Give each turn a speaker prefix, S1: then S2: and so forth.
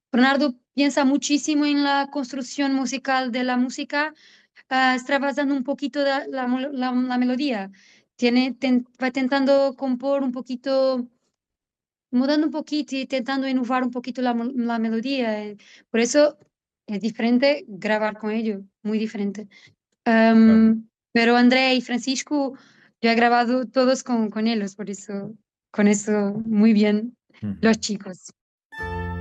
S1: Bernardo piensa muchísimo en la construcción musical de la música, extravasando un poquito la melodía. Va intentando compor un poquito, mudando un poquito y intentando innovar un poquito la melodía. Por eso es diferente grabar con ellos, muy diferente.
S2: Claro.
S1: Pero André y Francisco, yo he grabado todos con ellos, por eso, con eso muy bien, los
S2: Ujú.
S1: chicos.